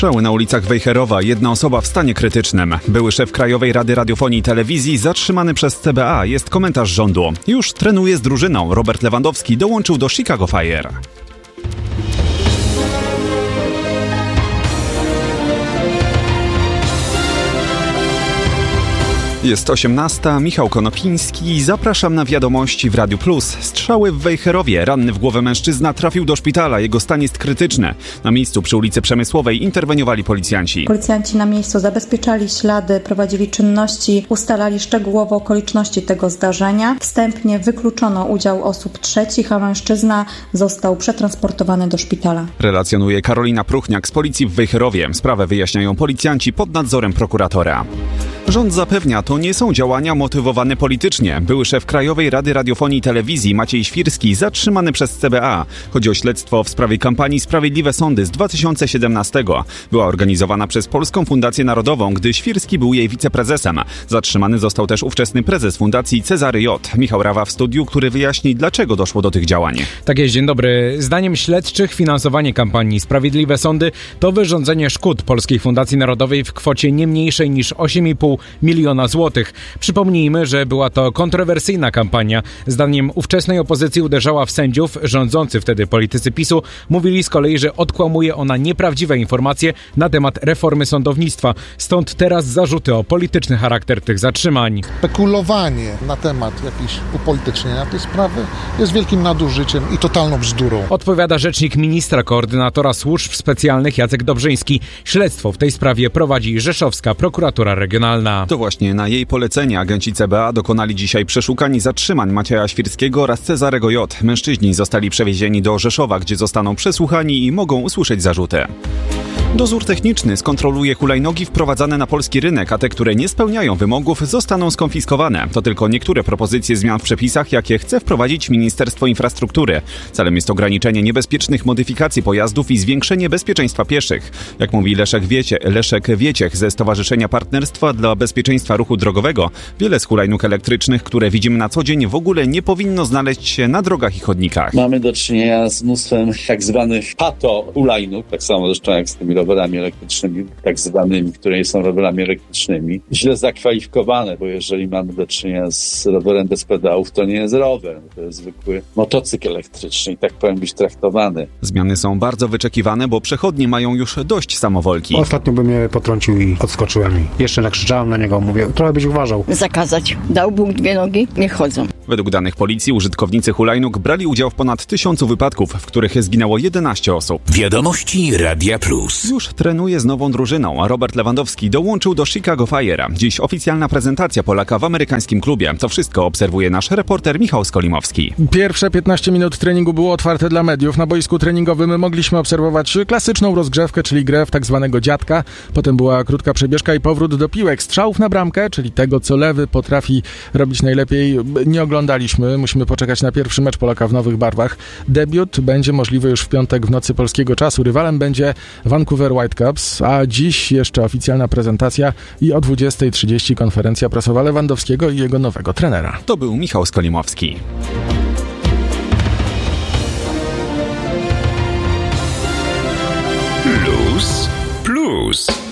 Strzały na ulicach Wejherowa, jedna osoba w stanie krytycznym. Były szef Krajowej Rady Radiofonii i Telewizji zatrzymany przez CBA, jest komentarz rządu. Już trenuje z drużyną. Robert Lewandowski dołączył do Chicago Fire. Jest 18:00, Michał Konopiński. Zapraszam na wiadomości w Radiu Plus. Strzały w Wejherowie. Ranny w głowę mężczyzna trafił do szpitala. Jego stan jest krytyczny. Na miejscu przy ulicy Przemysłowej interweniowali policjanci. Policjanci na miejscu zabezpieczali ślady, prowadzili czynności, ustalali szczegółowo okoliczności tego zdarzenia. Wstępnie wykluczono udział osób trzecich, a mężczyzna został przetransportowany do szpitala. Relacjonuje Karolina Pruchniak z policji w Wejherowie. Sprawę wyjaśniają policjanci pod nadzorem prokuratora. Rząd zapewnia, to nie są działania motywowane politycznie. Były szef Krajowej Rady Radiofonii i Telewizji Maciej Świrski zatrzymany przez CBA. Chodzi o śledztwo w sprawie kampanii Sprawiedliwe Sądy z 2017. Była organizowana przez Polską Fundację Narodową, gdy Świrski był jej wiceprezesem. Zatrzymany został też ówczesny prezes fundacji Cezary J. Michał Rawa w studiu, który wyjaśni, dlaczego doszło do tych działań. Tak jest, dzień dobry. Zdaniem śledczych finansowanie kampanii Sprawiedliwe Sądy to wyrządzenie szkód Polskiej Fundacji Narodowej w kwocie nie mniejszej niż 8,5 miliona złotych. Przypomnijmy, że była to kontrowersyjna kampania. Zdaniem ówczesnej opozycji uderzała w sędziów. Rządzący wtedy politycy PiS-u mówili z kolei, że odkłamuje ona nieprawdziwe informacje na temat reformy sądownictwa. Stąd teraz zarzuty o polityczny charakter tych zatrzymań. Spekulowanie na temat jakichś upolitycznienia tej sprawy jest wielkim nadużyciem i totalną bzdurą. Odpowiada rzecznik ministra koordynatora służb specjalnych Jacek Dobrzyński. Śledztwo w tej sprawie prowadzi Rzeszowska Prokuratura Regionalna. To właśnie na jej polecenie agenci CBA dokonali dzisiaj przeszukań i zatrzymań Macieja Świrskiego oraz Cezarego J. Mężczyźni zostali przewiezieni do Rzeszowa, gdzie zostaną przesłuchani i mogą usłyszeć zarzuty. Dozór techniczny skontroluje hulajnogi wprowadzane na polski rynek, a te, które nie spełniają wymogów, zostaną skonfiskowane. To tylko niektóre propozycje zmian w przepisach, jakie chce wprowadzić Ministerstwo Infrastruktury. Celem jest ograniczenie niebezpiecznych modyfikacji pojazdów i zwiększenie bezpieczeństwa pieszych. Jak mówi Leszek Wieciech ze Stowarzyszenia Partnerstwa dla Bezpieczeństwa Ruchu Drogowego, wiele z hulajnóg elektrycznych, które widzimy na co dzień, w ogóle nie powinno znaleźć się na drogach i chodnikach. Mamy do czynienia z mnóstwem tak zwanych hulajnóg, tak samo zresztą jak z tymi rowerami elektrycznymi, tak zwanymi, które nie są rowerami elektrycznymi, źle zakwalifikowane, bo jeżeli mamy do czynienia z rowerem bez pedałów, to nie jest rower, to jest zwykły motocykl elektryczny i tak powinien być traktowany. Zmiany są bardzo wyczekiwane, bo przechodnie mają już dość samowolki. Ostatnio by mnie potrącił i odskoczyłem i jeszcze nakrzyczałem na niego, mówię, trochę byś uważał. Zakazać. Dał Bóg 2 nogi, niech chodzą. Według danych policji użytkownicy hulajnóg brali udział w ponad 1000 wypadków, w których zginęło 11 osób. Wiadomości Radia Plus. Już trenuje z nową drużyną, a Robert Lewandowski dołączył do Chicago Fire. Dziś oficjalna prezentacja Polaka w amerykańskim klubie. To wszystko obserwuje nasz reporter Michał Skolimowski. Pierwsze 15 minut treningu było otwarte dla mediów. Na boisku treningowym mogliśmy obserwować klasyczną rozgrzewkę, czyli grę w tak zwanego dziadka. Potem była krótka przebieżka i powrót do piłek. Strzałów na bramkę, czyli tego, co lewy potrafi robić najlepiej, nie oglądaliśmy. Musimy poczekać na pierwszy mecz Polaka w nowych barwach. Debiut będzie możliwy już w piątek w nocy polskiego czasu. Rywalem będzie Vancouver Whitecaps, a dziś jeszcze oficjalna prezentacja i o 20:30 konferencja prasowa Lewandowskiego i jego nowego trenera. To był Michał Skolimowski. Plus.